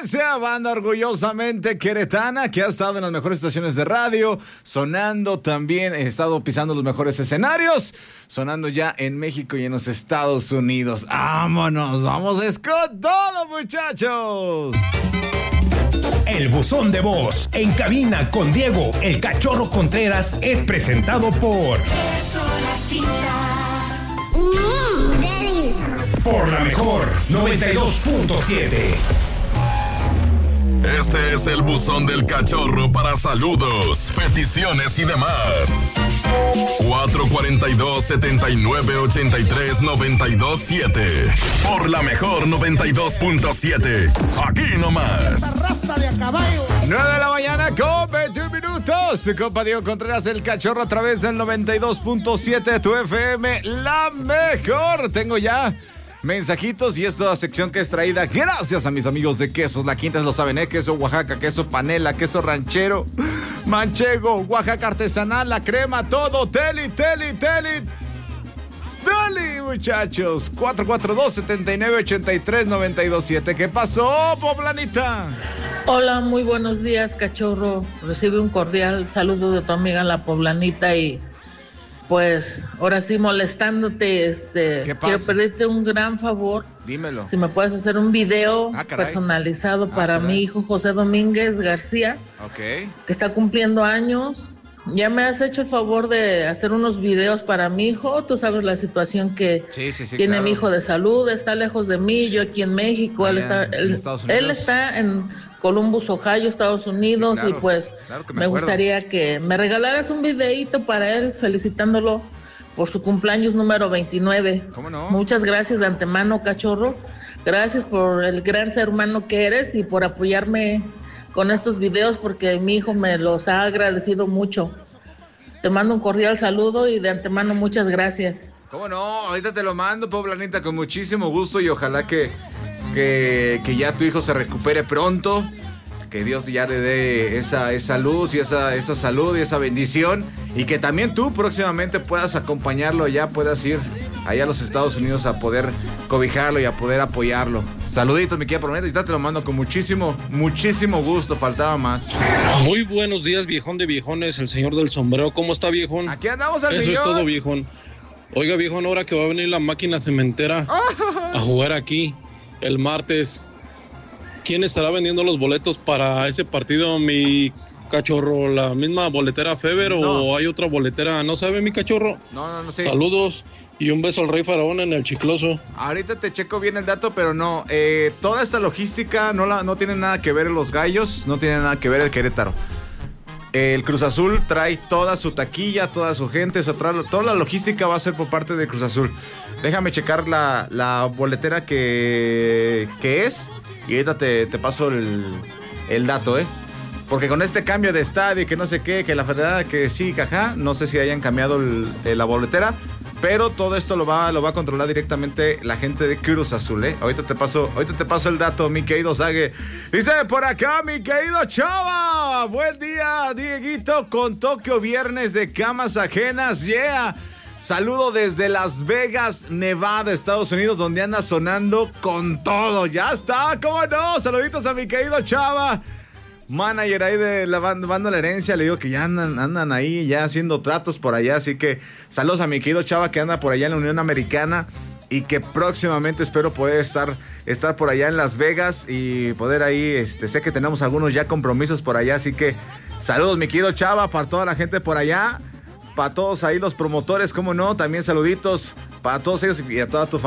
frecuencia, banda orgullosamente queretana, que ha estado en las mejores estaciones de radio, sonando también, he estado pisando los mejores escenarios, sonando ya en México y en los Estados Unidos. ¡Vámonos! ¡Vamos con todo, muchachos! El buzón de voz en cabina con Diego el Cachorro Contreras es presentado por Daddy. Por la mejor 92.7. Este es el buzón del Cachorro para saludos, peticiones y demás. 442-7983-927. Por la mejor 92.7. Aquí nomás. Raza de a caballo. 9 de la mañana con 21 minutos. Compa Diego Contreras, el Cachorro, a través del 92.7 de tu FM. La mejor. Tengo ya mensajitos y esta sección que es traída gracias a mis amigos de Quesos La Quinta, lo saben, queso Oaxaca, queso panela, queso ranchero, manchego, Oaxaca artesanal, la crema, todo, teli. Dale, muchachos. 442-7983-927. ¿Qué pasó, Poblanita? Hola, muy buenos días, Cachorro. Recibe un cordial saludo de tu amiga la Poblanita y pues ahora sí molestándote, ¿Qué pasa? quiero pedirte un gran favor. Dímelo. Si me puedes hacer un video caray. personalizado para caray. mi hijo José Domínguez García, Ok. que está cumpliendo años. Ya me has hecho el favor de hacer unos videos para mi hijo. Tú sabes la situación que Sí, tiene claro. mi hijo de salud. Está lejos de mí, yo aquí en México. Allá en Estados Unidos. Él está en Columbus, Ohio, Estados Unidos. Sí, claro. Y pues Claro que me acuerdo. gustaría que me regalaras un videíto para él, felicitándolo por su cumpleaños número 29. ¿Cómo no? Muchas gracias de antemano, Cachorro. Gracias por el gran ser humano que eres y por apoyarme con estos videos, porque mi hijo me los ha agradecido mucho. Te mando un cordial saludo y de antemano muchas gracias. ¿Cómo no? Ahorita te lo mando, Poblanita, con muchísimo gusto y ojalá que ya tu hijo se recupere pronto. Que Dios ya le dé esa luz y esa salud y esa bendición. Y que también tú próximamente puedas acompañarlo allá, puedas ir allá a los Estados Unidos a poder cobijarlo y a poder apoyarlo. Saluditos, mi querida Poblanita, y te lo mando con muchísimo gusto, faltaba más. Muy buenos días, viejón de viejones, el señor del sombrero. ¿Cómo está, viejón? Aquí andamos al Eso millón. es todo, viejón. Oiga, viejón, ahora que va a venir la máquina cementera a jugar aquí el martes, ¿quién estará vendiendo los boletos para ese partido, mi Cachorro? ¿La misma boletera Feber o hay otra boletera? ¿No sabe, mi Cachorro? No sé. Saludos y un beso al Rey Faraón en el Chicloso. Ahorita te checo bien el dato, pero no. Toda esta logística no tiene nada que ver los Gallos, no tiene nada que ver el Querétaro. El Cruz Azul trae toda su taquilla, toda su gente, toda la logística va a ser por parte de Cruz Azul. Déjame checar la boletera que es y ahorita te paso el dato, Porque con este cambio de estadio y que no sé qué, que la federada que sí, caja, no sé si hayan cambiado la boletera, pero todo esto lo va a controlar directamente la gente de Cruz Azul, Ahorita te paso el dato, mi querido Zague. Dice por acá, mi querido Chava. Buen día, Dieguito, con Tokio viernes de camas ajenas, yeah. Saludo desde Las Vegas, Nevada, Estados Unidos, donde anda sonando con todo. Ya está, ¿cómo no? Saluditos a mi querido Chava. Manager ahí de la banda La Herencia, le digo que ya andan ahí ya haciendo tratos por allá, así que saludos a mi querido Chava que anda por allá en la Unión Americana y que próximamente espero poder estar por allá en Las Vegas y poder ahí, sé que tenemos algunos ya compromisos por allá, así que saludos mi querido Chava para toda la gente por allá, para todos ahí los promotores, cómo no, también saluditos para todos ellos y a toda tu familia.